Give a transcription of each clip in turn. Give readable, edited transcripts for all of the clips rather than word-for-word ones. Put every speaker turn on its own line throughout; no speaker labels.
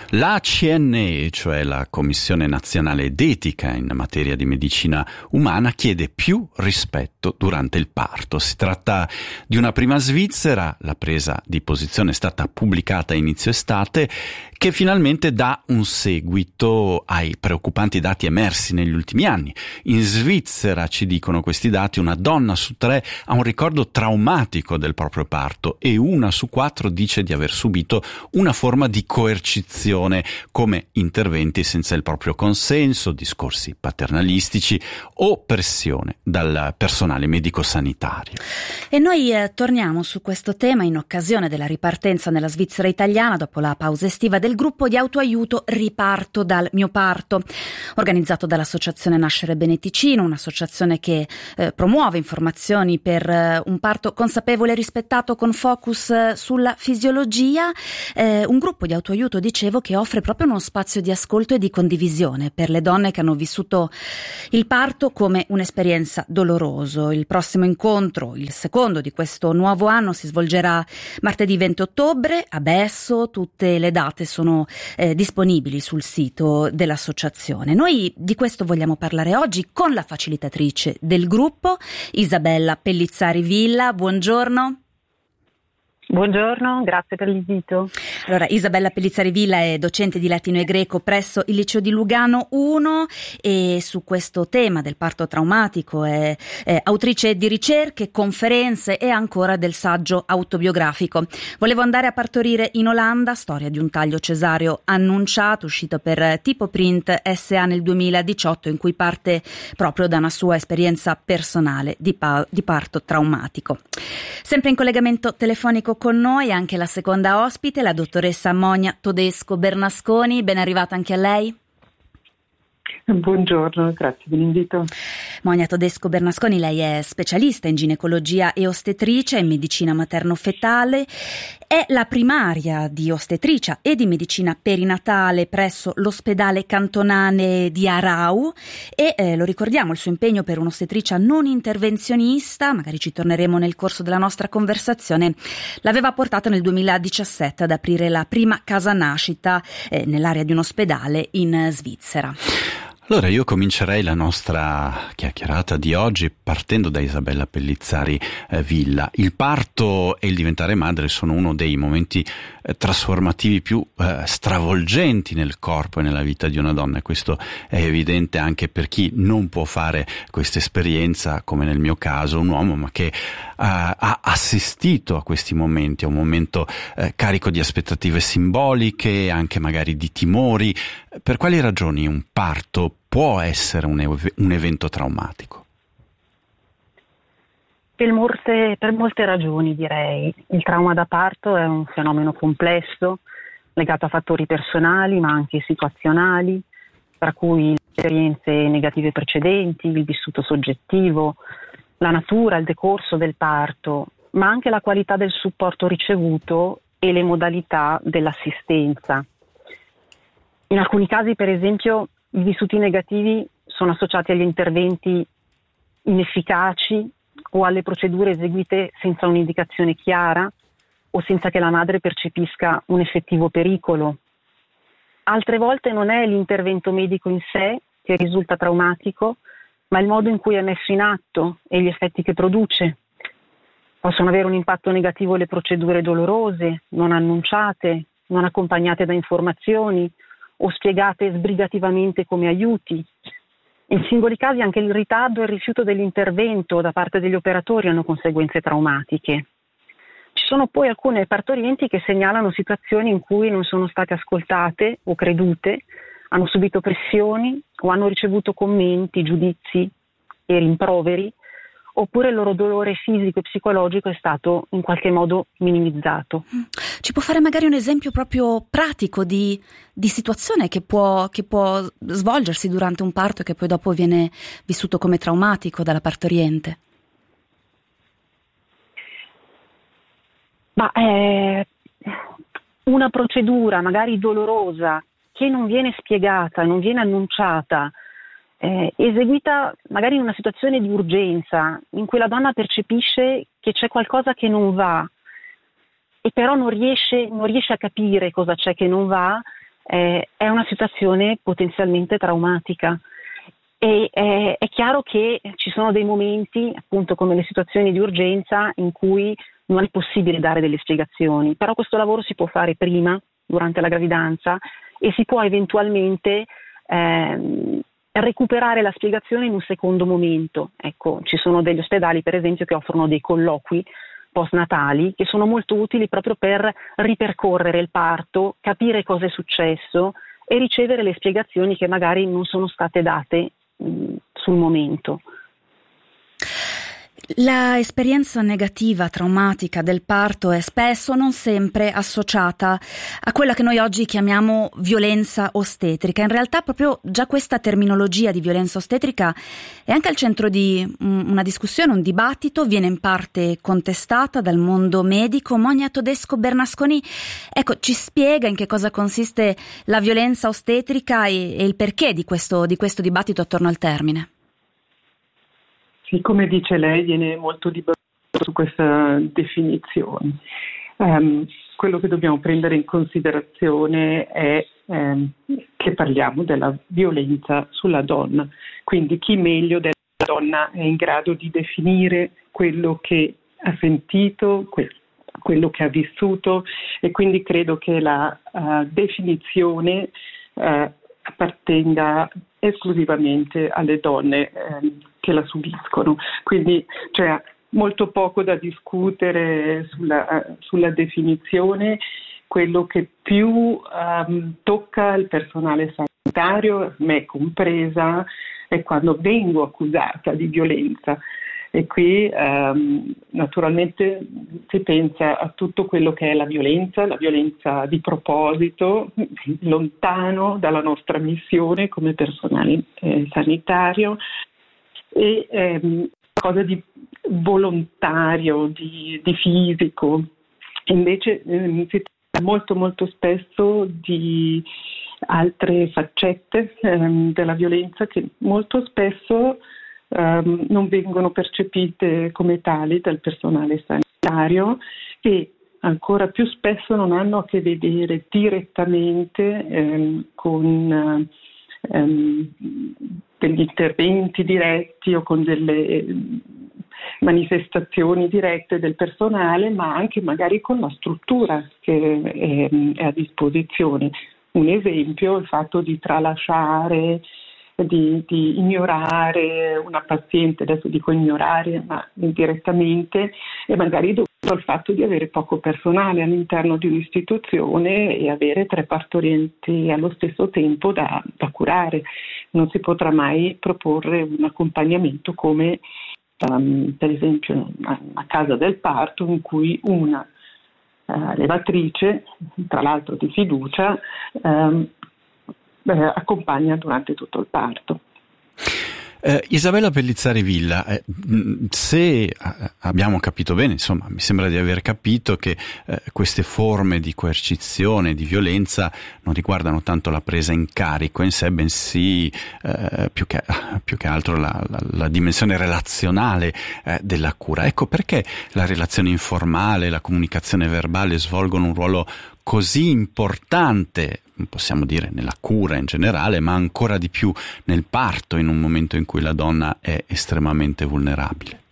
La CNE, cioè la Commissione Nazionale d'Etica in materia di medicina umana, chiede più rispetto durante il parto. Si tratta di una prima svizzera, la presa di posizione è stata pubblicata a inizio estate, che finalmente dà un seguito ai preoccupanti dati emersi negli ultimi anni. In Svizzera, ci dicono questi dati, una donna su 3 ha un ricordo traumatico del proprio parto e 1 su 4 dice di aver subito una forma di coercizione, come interventi senza il proprio consenso, discorsi paternalistici o pressione dal personale medico-sanitario.
E noi torniamo su questo tema in occasione della ripartenza nella Svizzera italiana dopo la pausa estiva del gruppo di autoaiuto Riparto dal mio parto, organizzato dall'associazione Nascere Bene Ticino, un'associazione che promuove informazioni per un parto consapevole e rispettato con focus sulla fisiologia, un gruppo di autoaiuto, dicevo, che offre proprio uno spazio di ascolto e di condivisione per le donne che hanno vissuto il parto come un'esperienza doloroso. Il prossimo incontro, il secondo di questo nuovo anno, si svolgerà martedì 20 ottobre a Besso. Tutte le date sono disponibili sul sito dell'associazione. Noi di questo vogliamo parlare oggi con la facilitatrice del gruppo, Isabella Pellizzari Villa. Buongiorno.
Buongiorno, grazie per l'invito.
Allora, Isabella Pellizzari Villa è docente di latino e greco presso il Liceo di Lugano 1 e su questo tema del parto traumatico è autrice di ricerche, conferenze e ancora del saggio autobiografico. Volevo andare a partorire in Olanda, storia di un taglio cesareo annunciato, uscito per Tipo Print SA nel 2018, in cui parte proprio da una sua esperienza personale di parto traumatico. Sempre in collegamento telefonico con noi anche la seconda ospite, la dottoressa Monia Todesco Bernasconi. Ben arrivata anche a lei.
Buongiorno, grazie dell'invito.
Monia Todesco Bernasconi, lei è specialista in ginecologia e ostetricia e medicina materno-fetale, è la primaria di ostetricia e di medicina perinatale presso l'ospedale cantonale di Arau e lo ricordiamo, il suo impegno per un'ostetricia non intervenzionista, magari ci torneremo nel corso della nostra conversazione, l'aveva portata nel 2017 ad aprire la prima casa nascita nell'area di un ospedale in Svizzera.
Allora io comincerei la nostra chiacchierata di oggi partendo da Isabella Pellizzari Villa. Il parto e il diventare madre sono uno dei momenti trasformativi più stravolgenti nel corpo e nella vita di una donna, e questo è evidente anche per chi non può fare questa esperienza, come nel mio caso un uomo, ma che ha assistito a questi momenti, a un momento carico di aspettative simboliche, anche magari di timori. Per quali ragioni un parto può essere un evento traumatico?
Per molte ragioni, direi. Il trauma da parto è un fenomeno complesso, legato a fattori personali ma anche situazionali, tra cui le esperienze negative precedenti, il vissuto soggettivo, la natura, il decorso del parto, ma anche la qualità del supporto ricevuto e le modalità dell'assistenza. In alcuni casi, per esempio, i vissuti negativi sono associati agli interventi inefficaci o alle procedure eseguite senza un'indicazione chiara o senza che la madre percepisca un effettivo pericolo. Altre volte non è l'intervento medico in sé che risulta traumatico, ma il modo in cui è messo in atto e gli effetti che produce. Possono avere un impatto negativo le procedure dolorose, non annunciate, non accompagnate da informazioni o spiegate sbrigativamente come aiuti. In singoli casi anche il ritardo e il rifiuto dell'intervento da parte degli operatori hanno conseguenze traumatiche. Ci sono poi alcune partorienti che segnalano situazioni in cui non sono state ascoltate o credute, hanno subito pressioni o hanno ricevuto commenti, giudizi e rimproveri, oppure il loro dolore fisico e psicologico è stato in qualche modo minimizzato.
Ci può fare magari un esempio proprio pratico di situazione che può svolgersi durante un parto e che poi dopo viene vissuto come traumatico dalla partoriente?
Ma una procedura magari dolorosa che non viene spiegata, non viene annunciata, eseguita magari in una situazione di urgenza in cui la donna percepisce che c'è qualcosa che non va e però non riesce a capire cosa c'è che non va, è una situazione potenzialmente traumatica. E è chiaro che ci sono dei momenti, appunto come le situazioni di urgenza, in cui non è possibile dare delle spiegazioni, però questo lavoro si può fare prima, durante la gravidanza, e si può eventualmente recuperare la spiegazione in un secondo momento. Ecco, ci sono degli ospedali, per esempio, che offrono dei colloqui postnatali che sono molto utili proprio per ripercorrere il parto, capire cosa è successo e ricevere le spiegazioni che magari non sono state date sul momento.
La esperienza negativa, traumatica del parto è spesso, non sempre, associata a quella che noi oggi chiamiamo violenza ostetrica. In realtà proprio già questa terminologia di violenza ostetrica è anche al centro di una discussione, un dibattito, viene in parte contestata dal mondo medico. Monia Todesco Bernasconi, ecco, ci spiega in che cosa consiste la violenza ostetrica e il perché di questo dibattito attorno al termine.
Sì, come dice lei, viene molto dibattuto su questa definizione. Quello che dobbiamo prendere in considerazione è che parliamo della violenza sulla donna, quindi chi meglio della donna è in grado di definire quello che ha sentito, quello che ha vissuto, e quindi credo che la definizione appartenga esclusivamente alle donne che la subiscono. Quindi c'è molto poco da discutere sulla definizione. Quello che più tocca il personale sanitario, me compresa, è quando vengo accusata di violenza. E qui naturalmente si pensa a tutto quello che è la violenza di proposito, lontano dalla nostra missione come personale sanitario, e cosa di volontario, di fisico. Invece si tratta molto molto spesso di altre faccette della violenza che molto spesso non vengono percepite come tali dal personale sanitario, e ancora più spesso non hanno a che vedere direttamente con degli interventi diretti o con delle manifestazioni dirette del personale, ma anche magari con la struttura che è a disposizione. Un esempio è il fatto di tralasciare, di ignorare una paziente, adesso dico ignorare, ma indirettamente, e magari dovuto al fatto di avere poco personale all'interno di un'istituzione e avere 3 partorienti allo stesso tempo da curare. Non si potrà mai proporre un accompagnamento come per esempio a casa del parto, in cui una levatrice, tra l'altro di fiducia, accompagna durante tutto il parto.
Isabella Pellizzari Villa, se abbiamo capito bene, insomma, mi sembra di aver capito che queste forme di coercizione, di violenza non riguardano tanto la presa in carico in sé, bensì più che altro la dimensione relazionale della cura. Ecco perché la relazione informale, la comunicazione verbale svolgono un ruolo così importante, possiamo dire, nella cura in generale, ma ancora di più nel parto, in un momento in cui la donna è estremamente vulnerabile.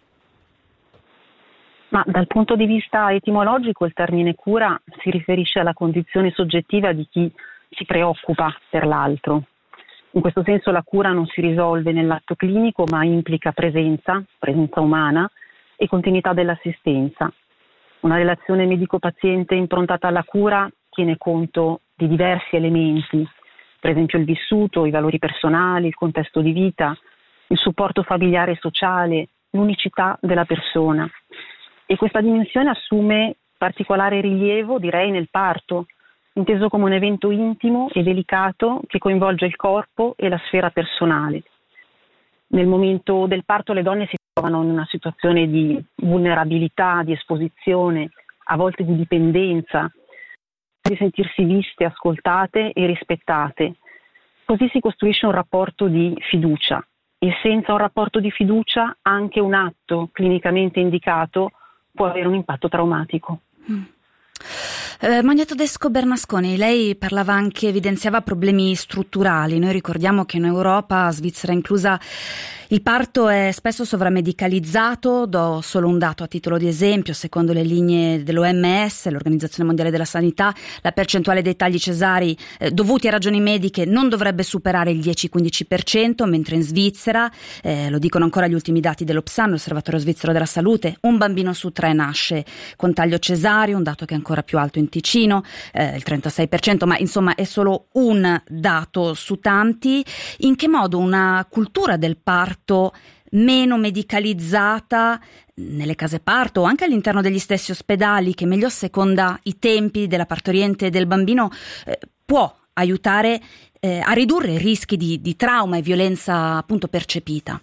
Ma dal punto di vista etimologico il termine cura si riferisce alla condizione soggettiva di chi si preoccupa per l'altro. In questo senso la cura non si risolve nell'atto clinico, ma implica presenza umana e continuità dell'assistenza. Una relazione medico-paziente improntata alla cura tiene conto di diversi elementi, per esempio il vissuto, i valori personali, il contesto di vita, il supporto familiare e sociale, l'unicità della persona. E questa dimensione assume particolare rilievo, direi, nel parto, inteso come un evento intimo e delicato che coinvolge il corpo e la sfera personale. Nel momento del parto le donne si trovano in una situazione di vulnerabilità, di esposizione, a volte di dipendenza, di sentirsi viste, ascoltate e rispettate. Così si costruisce un rapporto di fiducia, e senza un rapporto di fiducia anche un atto clinicamente indicato può avere un impatto traumatico.
Magneto Desco Bernasconi, lei parlava anche, evidenziava problemi strutturali. Noi ricordiamo che in Europa, Svizzera inclusa, il parto è spesso sovramedicalizzato. Do solo un dato a titolo di esempio: secondo le linee dell'OMS, l'Organizzazione Mondiale della Sanità, la percentuale dei tagli cesarei dovuti a ragioni mediche non dovrebbe superare il 10-15%, mentre in Svizzera, lo dicono ancora gli ultimi dati dell'Opsan, l'Osservatorio Svizzero della Salute, un bambino su 3 nasce con taglio cesareo, un dato che è ancora più alto in Ticino, il 36%, ma insomma è solo un dato su tanti. In che modo una cultura del parto meno medicalizzata nelle case parto o anche all'interno degli stessi ospedali, che meglio asseconda i tempi della partoriente e del bambino, può aiutare a ridurre i rischi di trauma e violenza appunto percepita?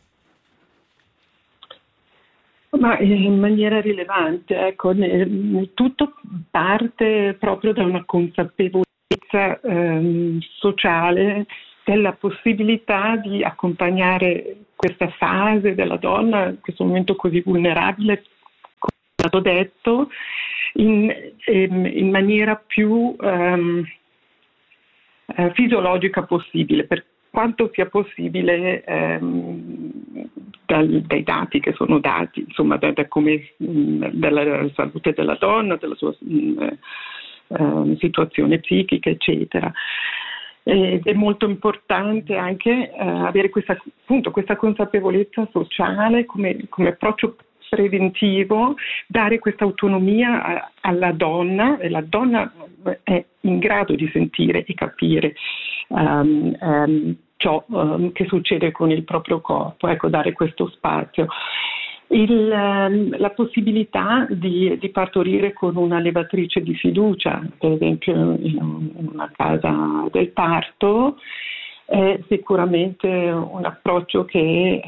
Ma in maniera rilevante, ecco, tutto parte proprio da una consapevolezza sociale della possibilità di accompagnare questa fase della donna, questo momento così vulnerabile, come è stato detto, in maniera più fisiologica possibile, per quanto sia possibile dai dati che sono dati, insomma, dalla salute della donna, della sua situazione psichica, eccetera. Ed è molto importante anche avere questa consapevolezza sociale come approccio preventivo, dare questa autonomia alla donna, e la donna è in grado di sentire e capire ciò che succede con il proprio corpo, ecco, dare questo spazio. La possibilità di partorire con una levatrice di fiducia, per esempio in una casa del parto, è sicuramente un approccio che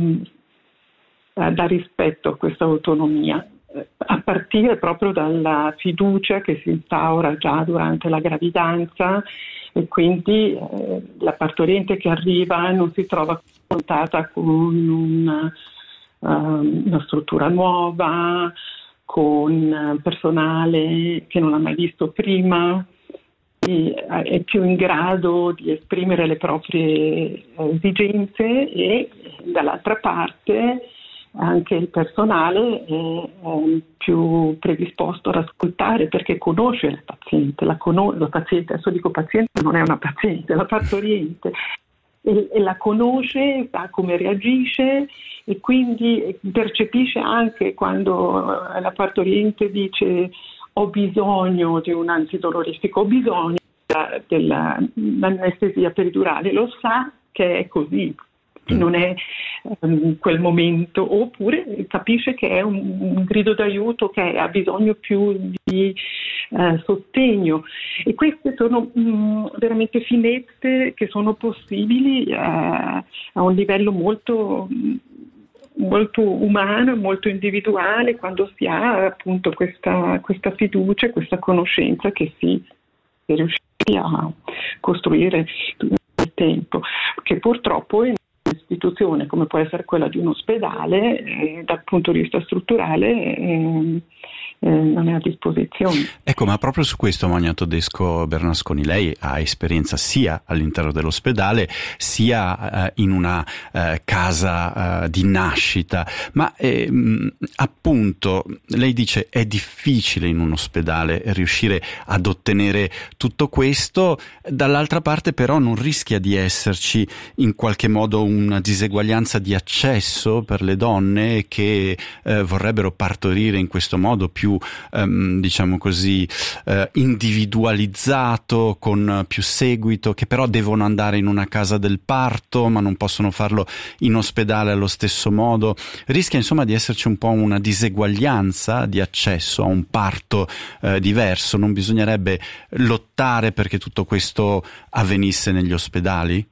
dà rispetto a questa autonomia, a partire proprio dalla fiducia che si instaura già durante la gravidanza, e quindi la partoriente che arriva non si trova confrontata con una struttura nuova, con personale che non ha mai visto prima, è più in grado di esprimere le proprie esigenze, e dall'altra parte anche il personale è più predisposto ad ascoltare, perché conosce il paziente, la paziente, adesso dico paziente, non è una paziente, la partoriente, e la conosce, sa come reagisce, e quindi percepisce anche quando la partoriente dice ho bisogno di un antidolorifico, ho bisogno dell'anestesia peridurale, lo sa che è così, che non è quel momento, oppure capisce che è un grido d'aiuto, che ha bisogno più di sostegno. E queste sono veramente finezze che sono possibili a un livello molto umano, molto individuale, quando si ha appunto questa fiducia, questa conoscenza che si è riusciti a costruire nel tempo, che purtroppo in un'istituzione come può essere quella di un ospedale, dal punto di vista strutturale non è a disposizione.
Ecco, ma proprio su questo, Magneto Desco Bernasconi, lei ha esperienza sia all'interno dell'ospedale sia in una casa di nascita, ma appunto lei dice è difficile in un ospedale riuscire ad ottenere tutto questo, dall'altra parte però non rischia di esserci in qualche modo una diseguaglianza di accesso per le donne che vorrebbero partorire in questo modo più diciamo così individualizzato, con più seguito, che però devono andare in una casa del parto ma non possono farlo in ospedale allo stesso modo. Rischia insomma di esserci un po' una diseguaglianza di accesso a un parto diverso. Non bisognerebbe lottare perché tutto questo avvenisse negli ospedali?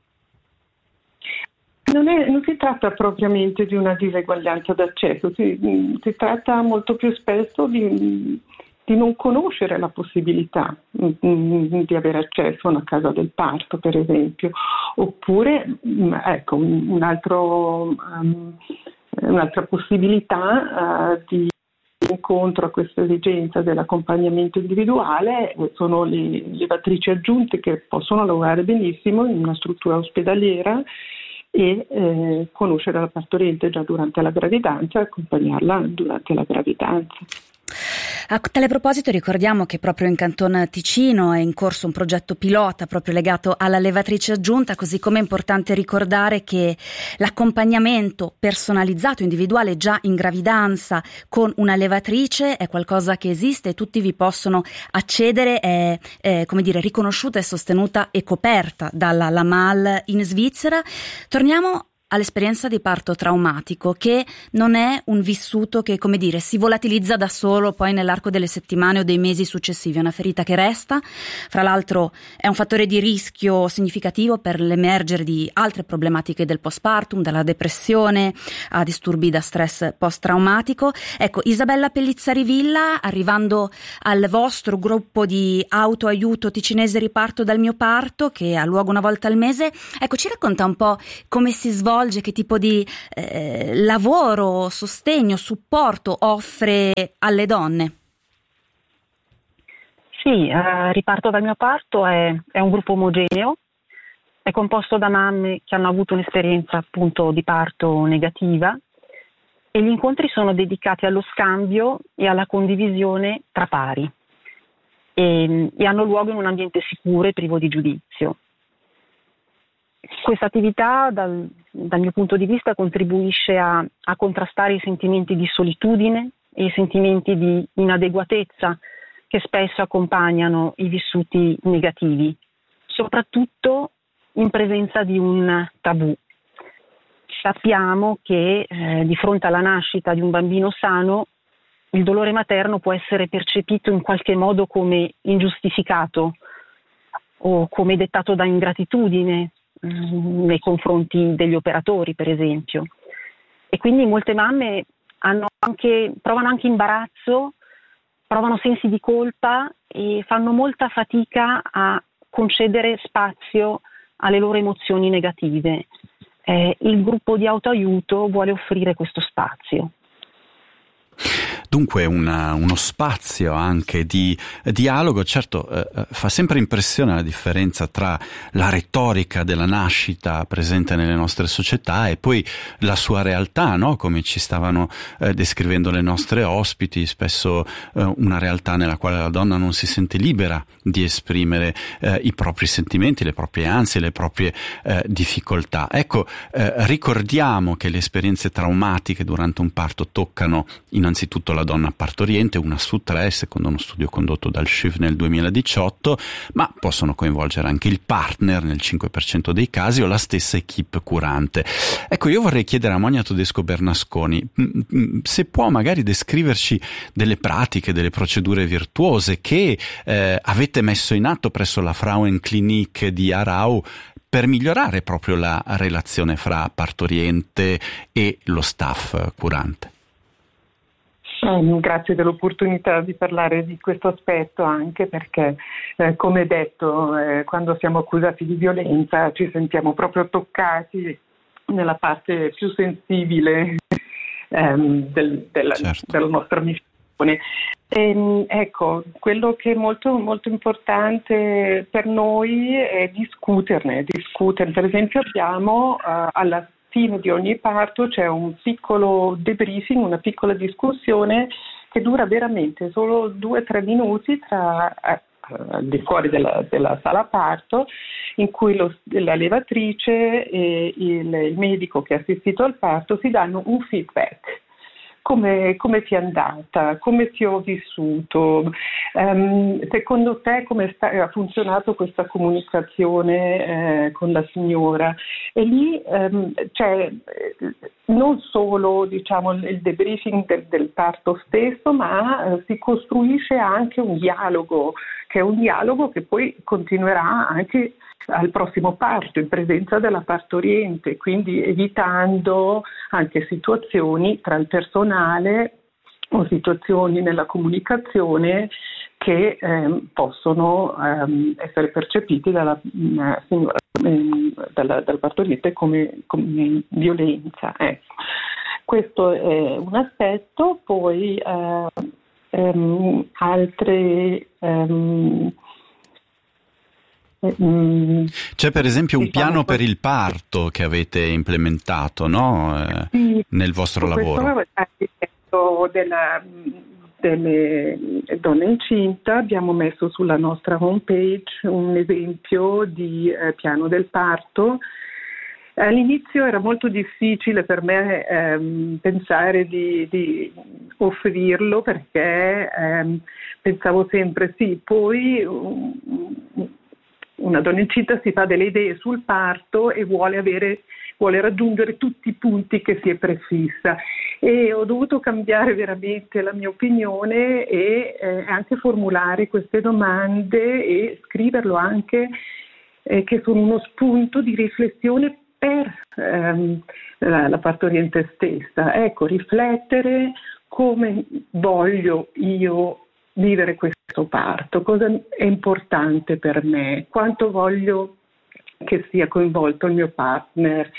Non si tratta propriamente di una diseguaglianza d'accesso, si tratta molto più spesso di non conoscere la possibilità di avere accesso a una casa del parto, per esempio, oppure ecco un'altra possibilità di incontro a questa esigenza dell'accompagnamento individuale sono le levatrici aggiunte, che possono lavorare benissimo in una struttura ospedaliera e conoscere la partoriente già durante la gravidanza e accompagnarla durante la gravidanza.
A tale proposito ricordiamo che proprio in Canton Ticino è in corso un progetto pilota proprio legato alla levatrice aggiunta, così come è importante ricordare che l'accompagnamento personalizzato, individuale già in gravidanza con una levatrice è qualcosa che esiste e tutti vi possono accedere, è riconosciuta e sostenuta e coperta dalla LAMAL in Svizzera. Torniamo all'esperienza di parto traumatico, che non è un vissuto che, si volatilizza da solo poi nell'arco delle settimane o dei mesi successivi, è una ferita che resta. Fra l'altro è un fattore di rischio significativo per l'emergere di altre problematiche del postpartum, dalla depressione a disturbi da stress post-traumatico. Ecco, Isabella Pellizzari Villa, arrivando al vostro gruppo di autoaiuto ticinese Riparto dal mio parto, che ha luogo una volta al mese, ecco, ci racconta un po' come si svolge, che tipo di lavoro, sostegno, supporto offre alle donne?
Sì, Riparto dal mio parto è un gruppo omogeneo, è composto da mamme che hanno avuto un'esperienza appunto di parto negativa e gli incontri sono dedicati allo scambio e alla condivisione tra pari e hanno luogo in un ambiente sicuro e privo di giudizio. Questa attività dal mio punto di vista contribuisce a contrastare i sentimenti di solitudine e i sentimenti di inadeguatezza che spesso accompagnano i vissuti negativi, soprattutto in presenza di un tabù. Sappiamo che di fronte alla nascita di un bambino sano il dolore materno può essere percepito in qualche modo come ingiustificato o come dettato da ingratitudine nei confronti degli operatori, per esempio, e quindi molte mamme provano anche imbarazzo, provano sensi di colpa e fanno molta fatica a concedere spazio alle loro emozioni negative. Il gruppo di autoaiuto vuole offrire questo spazio.
Dunque uno spazio anche di dialogo. Certo, fa sempre impressione la differenza tra la retorica della nascita presente nelle nostre società e poi la sua realtà, no? Come ci stavano descrivendo le nostre ospiti, spesso una realtà nella quale la donna non si sente libera di esprimere i propri sentimenti, le proprie ansie, le proprie difficoltà. Ecco, ricordiamo che le esperienze traumatiche durante un parto toccano innanzitutto la donna partoriente, 1 su 3 secondo uno studio condotto dal SCIF nel 2018, ma possono coinvolgere anche il partner nel 5% dei casi o la stessa equipe curante. Ecco, io vorrei chiedere a Monia Todesco Bernasconi se può magari descriverci delle pratiche, delle procedure virtuose che avete messo in atto presso la Frauenklinik di Aarau per migliorare proprio la relazione fra partoriente e lo staff curante.
Grazie dell'opportunità di parlare di questo aspetto, anche perché, come detto, quando siamo accusati di violenza ci sentiamo proprio toccati nella parte più sensibile della nostra missione. Ecco, quello che è molto, molto importante per noi è discuterne. Per esempio abbiamo alla fine di ogni parto c'è un piccolo debriefing, una piccola discussione che dura veramente solo 2-3 minuti al di fuori della sala parto, in cui la levatrice e il medico che ha assistito al parto si danno un feedback. Come ti è andata? Come ti ho vissuto? Secondo te come ha funzionato questa comunicazione con la signora? E lì c'è non solo il debriefing del parto stesso, ma si costruisce anche un dialogo, che è un dialogo che poi continuerà anche al prossimo parto, in presenza della partoriente, quindi evitando anche situazioni tra il personale o situazioni nella comunicazione che possono essere percepiti dalla signora, dal partoriente come violenza. questo è un aspetto, poi altre...
C'è per esempio un piano per il parto che avete implementato, no?
Sì,
nel vostro lavoro.
Delle donne incinte abbiamo messo sulla nostra homepage un esempio di piano del parto. All'inizio era molto difficile per me pensare di offrirlo, perché pensavo sempre sì, poi una donna incinta si fa delle idee sul parto e vuole raggiungere tutti i punti che si è prefissa, e ho dovuto cambiare veramente la mia opinione e anche formulare queste domande e scriverlo anche, che sono uno spunto di riflessione per la partoriente stessa. Ecco, riflettere come voglio io vivere questo parto, cosa è importante per me, quanto voglio che sia coinvolto il mio partner,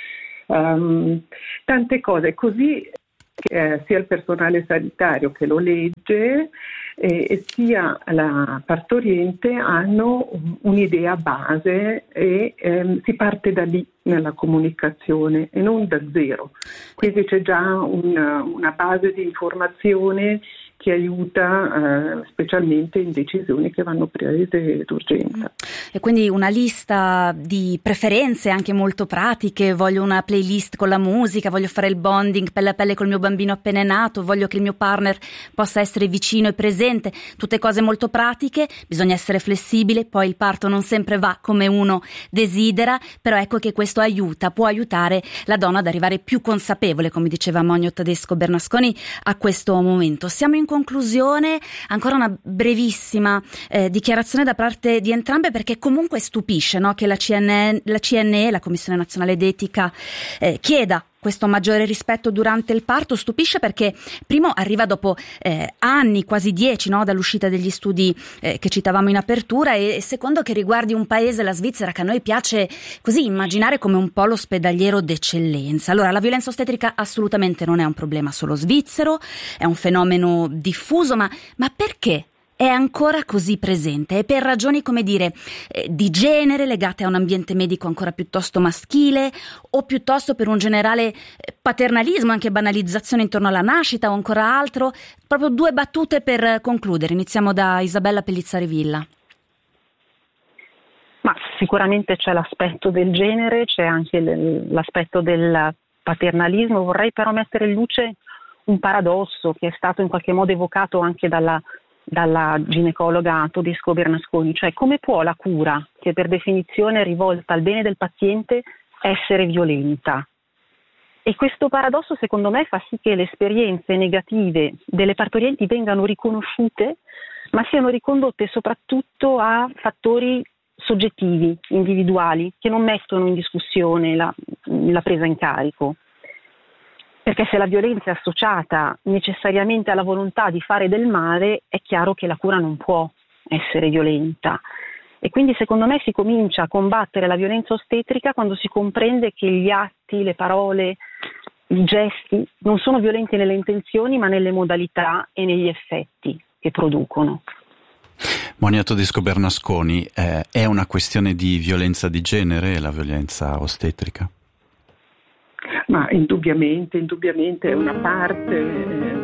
tante cose, così sia il personale sanitario che lo legge e sia la partoriente hanno un'idea base e si parte da lì nella comunicazione e non da zero. Quindi c'è già una base di informazione che aiuta specialmente in decisioni che vanno prese d'urgenza.
E quindi una lista di preferenze anche molto pratiche: voglio una playlist con la musica, voglio fare il bonding pelle a pelle col mio bambino appena nato, voglio che il mio partner possa essere vicino e presente, tutte cose molto pratiche. Bisogna essere flessibile, poi il parto non sempre va come uno desidera, però ecco che questo può aiutare la donna ad arrivare più consapevole, come diceva Monio Tedesco Bernasconi, a questo momento. Siamo in conclusione, ancora una brevissima dichiarazione da parte di entrambe, perché comunque stupisce, no, che la CNE, la Commissione Nazionale d'Etica, chieda questo maggiore rispetto durante il parto. Stupisce perché primo arriva dopo anni, quasi 10, no, dall'uscita degli studi che citavamo in apertura, e secondo che riguardi un paese, la Svizzera, che a noi piace così immaginare come un polo ospedaliero d'eccellenza. Allora, la violenza ostetrica assolutamente non è un problema solo svizzero, è un fenomeno diffuso, ma perché è ancora così presente? E per ragioni, come dire, di genere, legate a un ambiente medico ancora piuttosto maschile, o piuttosto per un generale paternalismo, anche banalizzazione intorno alla nascita, o ancora altro? Proprio due battute per concludere. Iniziamo da Isabella Pellizzari Villa.
Ma sicuramente c'è l'aspetto del genere, c'è anche l'aspetto del paternalismo. Vorrei però mettere in luce un paradosso che è stato in qualche modo evocato anche dalla ginecologa Tedesco Bernasconi, cioè come può la cura, che per definizione è rivolta al bene del paziente, essere violenta? E questo paradosso secondo me fa sì che le esperienze negative delle partorienti vengano riconosciute, ma siano ricondotte soprattutto a fattori soggettivi, individuali, che non mettono in discussione la presa in carico. Perché se la violenza è associata necessariamente alla volontà di fare del male, è chiaro che la cura non può essere violenta. E quindi secondo me si comincia a combattere la violenza ostetrica quando si comprende che gli atti, le parole, i gesti non sono violenti nelle intenzioni, ma nelle modalità e negli effetti che producono.
Monia Tedesco Bernasconi, è una questione di violenza di genere la violenza ostetrica?
Ma indubbiamente è una parte